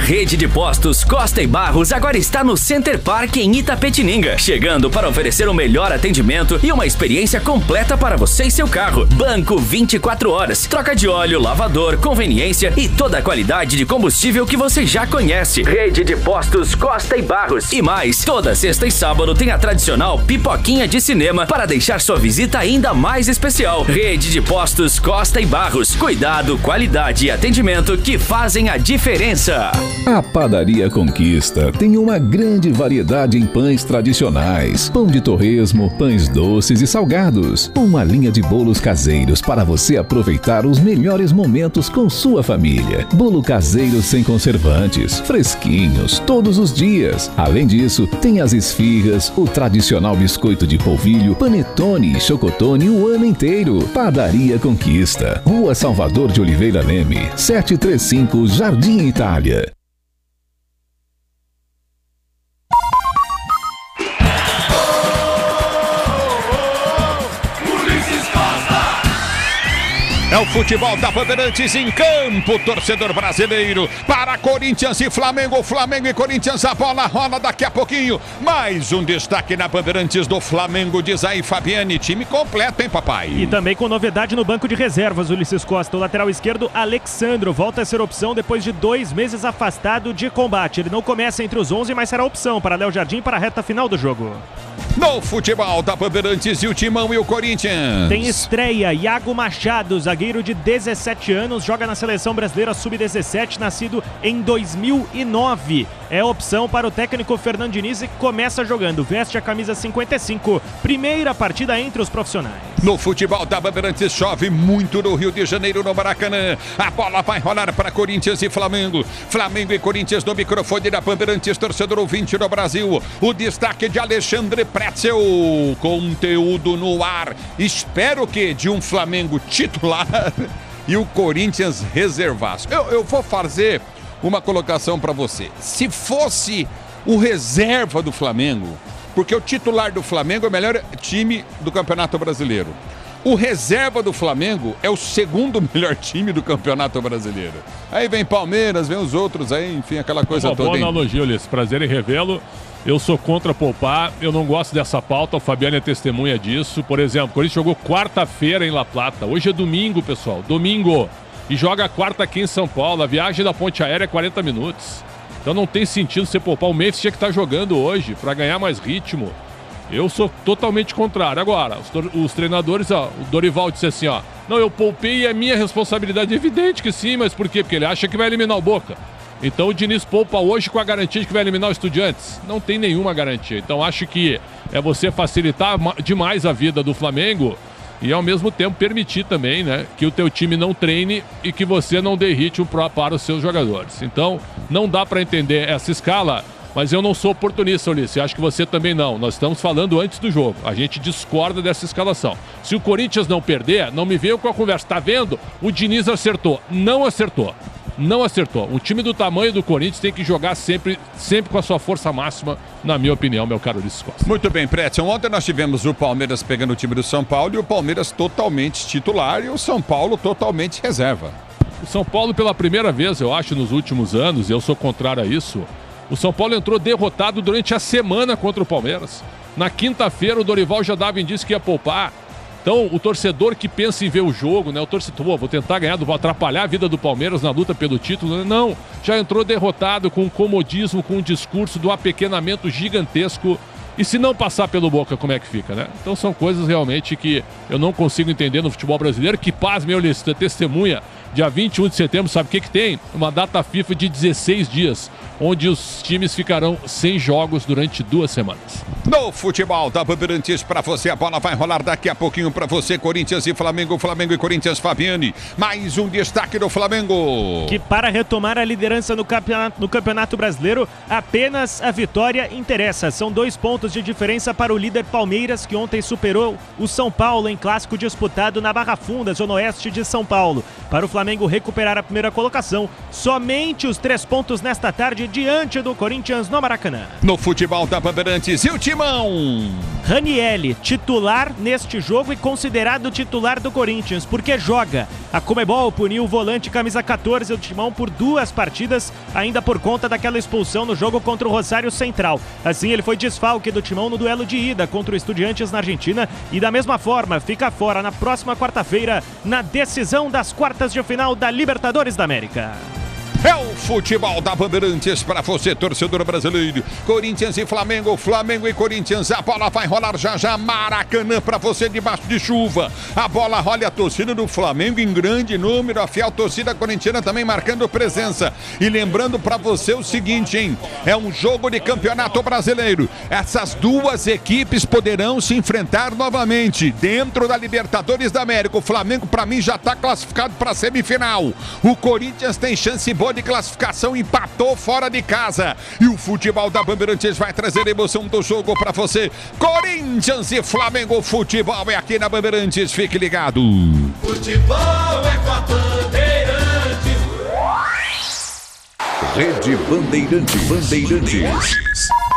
Rede de Postos Costa e Barros agora está no Center Park em Itapetininga, chegando para oferecer o melhor atendimento e uma experiência completa para você e seu carro. Banco 24 horas, troca de óleo, lavador, conveniência e toda a qualidade de combustível que você já conhece. Rede de Postos Costa e Barros. E mais, toda sexta e sábado tem a tradicional pipoquinha de cinema para deixar sua visita ainda mais especial. Rede de Postos Costa e Barros. Cuidado, qualidade e atendimento que fazem a diferença. A Padaria Conquista tem uma grande variedade em pães tradicionais, pão de torresmo, pães doces e salgados, uma linha de bolos caseiros para você aproveitar os melhores momentos com sua família. Bolo caseiro sem conservantes, fresquinhos, todos os dias. Além disso, tem as esfirras, o tradicional biscoito de polvilho, panetone e chocotone o ano inteiro. Padaria Conquista, Rua Salvador de Oliveira Leme, 735, Jardim Itália. É o futebol da Bandeirantes em campo, torcedor brasileiro. Para Corinthians e Flamengo, Flamengo e Corinthians, a bola rola daqui a pouquinho. Mais um destaque na Bandeirantes do Flamengo, diz aí Fabiane. Time completo, hein, papai? E também com novidade no banco de reservas, Ulisses Costa. O lateral esquerdo, Alexandro, volta a ser opção depois de 2 meses afastado de combate. Ele não começa entre os 11, mas será opção para Léo Jardim para a reta final do jogo. No futebol da Bandeirantes e o Timão e o Corinthians. Tem estreia, Iago Machado, zagueiro de 17 anos, joga na Seleção Brasileira Sub-17, nascido em 2009. É opção para o técnico Fernando Diniz e começa jogando, veste a camisa 55, primeira partida entre os profissionais. No futebol da Bandeirantes chove muito no Rio de Janeiro, no Maracanã. A bola vai rolar para Corinthians e Flamengo. Flamengo e Corinthians no microfone da Bandeirantes, torcedor ouvinte do Brasil. O destaque de Alexandre Pretzel, conteúdo no ar. Espero que de um Flamengo titular e o Corinthians reservaço. Eu vou fazer uma colocação para você. Se fosse o reserva do Flamengo, porque o titular do Flamengo é o melhor time do Campeonato Brasileiro. O reserva do Flamengo é o segundo melhor time do Campeonato Brasileiro. Aí vem Palmeiras, vem os outros aí, enfim, aquela coisa toda. Boa analogia, Ulisses. Prazer em revê-lo. Eu sou contra poupar, eu não gosto dessa pauta, o Fabiano é testemunha disso. Por exemplo, o Corinthians jogou quarta-feira em La Plata. Hoje é domingo, pessoal, domingo. E joga quarta aqui em São Paulo. A viagem da ponte aérea é 40 minutos. Então não tem sentido você poupar. O Memphis tinha que estar jogando hoje para ganhar mais ritmo. Eu sou totalmente contrário. Agora, os treinadores, ó, o Dorival disse assim, ó, não, eu poupei e é minha responsabilidade. Evidente que sim, mas por quê? Porque ele acha que vai eliminar o Boca. Então o Diniz poupa hoje com a garantia de que vai eliminar o Estudiantes. Não tem nenhuma garantia. Então acho que é você facilitar demais a vida do Flamengo e ao mesmo tempo permitir também, né, que o teu time não treine e que você não dê ritmo para os seus jogadores. Então não dá para entender essa escala, mas eu não sou oportunista, Ulisses. Acho que você também não. Nós estamos falando antes do jogo. A gente discorda dessa escalação. Se o Corinthians não perder, não me venham com a conversa. Tá vendo? O Diniz acertou. Não acertou. Não acertou. Um time do tamanho do Corinthians tem que jogar sempre com a sua força máxima, na minha opinião, meu caro Ulisses Costa. Muito bem, Pretzel. Ontem nós tivemos o Palmeiras pegando o time do São Paulo e o Palmeiras totalmente titular e o São Paulo totalmente reserva. O São Paulo, pela primeira vez, eu acho, nos últimos anos, e eu sou contrário a isso, o São Paulo entrou derrotado durante a semana contra o Palmeiras. Na quinta-feira, o Dorival já dava indício que ia poupar. Então, o torcedor que pensa em ver o jogo, né? O torcedor, vou tentar ganhar, vou atrapalhar a vida do Palmeiras na luta pelo título. Não, já entrou derrotado com um comodismo, com um discurso do apequenamento gigantesco. E se não passar pelo Boca, como é que fica, né? Então são coisas realmente que eu não consigo entender no futebol brasileiro. Que paz, meu Ulisses, testemunha. Dia 21 de setembro, sabe o que tem? Uma data FIFA de 16 dias, onde os times ficarão sem jogos durante 2 semanas. No futebol da Bandeirantes, para você, a bola vai rolar daqui a pouquinho para você, Corinthians e Flamengo, Flamengo e Corinthians, Fabiane. Mais um destaque do Flamengo. Que para retomar a liderança no Campeonato Brasileiro, apenas a vitória interessa. São 2 pontos de diferença para o líder Palmeiras, que ontem superou o São Paulo em clássico disputado na Barra Funda, zona oeste de São Paulo. Para o Flamengo recuperar a primeira colocação, somente os 3 pontos nesta tarde diante do Corinthians no Maracanã. No futebol da Bandeirantes e o Timão. Ranieri, titular neste jogo e considerado titular do Corinthians, porque joga. A Conmebol puniu o volante camisa 14 do Timão por 2 partidas, ainda por conta daquela expulsão no jogo contra o Rosário Central. Assim, ele foi desfalque do Timão no duelo de ida contra o Estudiantes na Argentina e da mesma forma fica fora na próxima quarta-feira na decisão das quartas de final da Libertadores da América. É o futebol da Bandeirantes para você, torcedor brasileiro. Corinthians e Flamengo, Flamengo e Corinthians. A bola vai rolar já. Maracanã para você debaixo de chuva. A bola rola, a torcida do Flamengo em grande número. A fiel torcida corintiana também marcando presença. E lembrando para você o seguinte, hein? É um jogo de campeonato brasileiro. Essas duas equipes poderão se enfrentar novamente dentro da Libertadores da América. O Flamengo, para mim, já está classificado para a semifinal. O Corinthians tem chance boa de classificação, empatou fora de casa. E o futebol da Bandeirantes vai trazer a emoção do jogo para você. Corinthians e Flamengo, futebol é aqui na Bandeirantes, fique ligado. Futebol é com a Bandeirantes. Rede Bandeirantes.